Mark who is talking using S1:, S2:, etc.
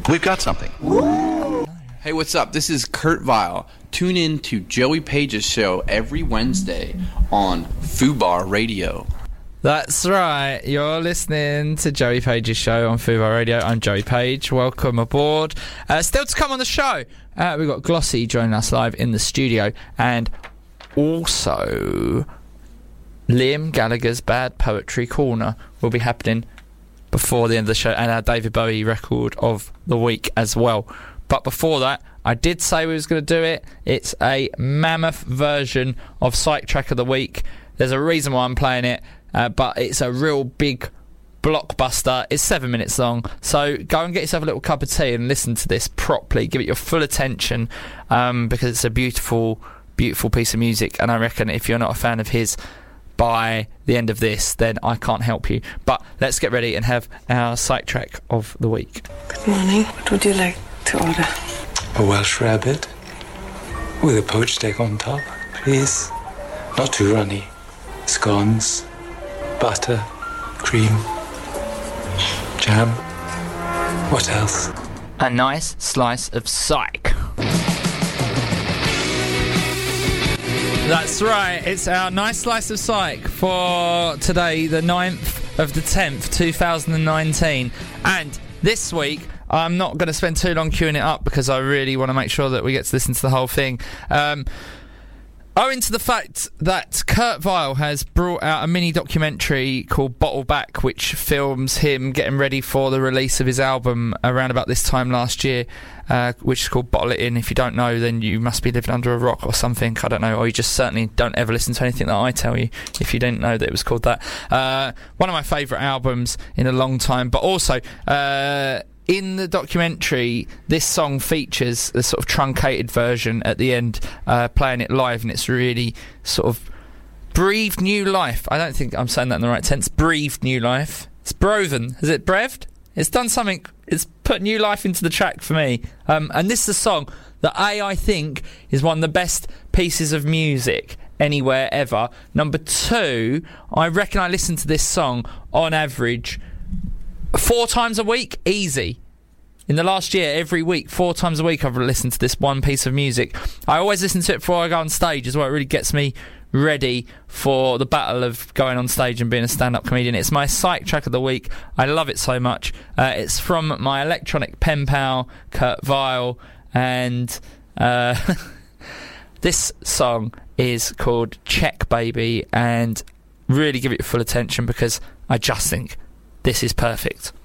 S1: We've got something.
S2: Hey, what's up? This is Kurt Vile. Tune in to Joey Page's show every Wednesday on Fubar Radio.
S3: That's right. You're listening to Joey Page's show on Fubar Radio. I'm Joey Page. Welcome aboard. Still to come on the show, we've got Glossy joining us live in the studio, and also Liam Gallagher's Bad Poetry Corner will be happening before the end of the show, and our David Bowie record of the week as well. But before that, I did say we was going to do it. It's a mammoth version of Psych Track of the Week. There's a reason why I'm playing it, but it's a real big blockbuster. It's 7 minutes long, so go and get yourself a little cup of tea and listen to this properly. Give it your full attention, because it's a beautiful, beautiful piece of music, and I reckon if you're not a fan of his by the end of this, then I can't help you. But let's get ready and have our Psych Track of the Week.
S4: Good morning. What would you like to order?
S5: A Welsh rabbit with a poached egg on top, please. Not too runny. Scones, butter, cream, jam. What else?
S3: A nice slice of psych. That's right, it's our nice slice of psych for today, the 9th of the 10th, 2019. And this week, I'm not going to spend too long queuing it up because I really want to make sure that we get to listen to the whole thing. Owing to the fact that Kurt Vile has brought out a mini documentary called Bottle Back, which films him getting ready for the release of his album around about this time last year, which is called Bottle It In. If you don't know, then you must be living under a rock or something, I don't know, or you just certainly don't ever listen to anything that I tell you if you didn't know that it was called that. One of my favourite albums in a long time, but also in the documentary, this song features a sort of truncated version at the end, playing it live, and it's really sort of breathed new life. I don't think I'm saying that in the right tense. Breathed new life. It's broven. Has it breved? It's done something. It's put new life into the track for me. And this is a song that I think is one of the best pieces of music anywhere ever. Number two, I reckon I listen to this song on average 4 times a week, easy. In the last year, every week, 4 times a week, I've listened to this one piece of music. I always listen to it before I go on stage as well. It really gets me ready for the battle of going on stage and being a stand-up comedian. It's my Psych Track of the Week. I love it so much. It's from my electronic pen pal, Kurt Vile, and this song is called Check Baby, and really give it your full attention because I just think this is perfect.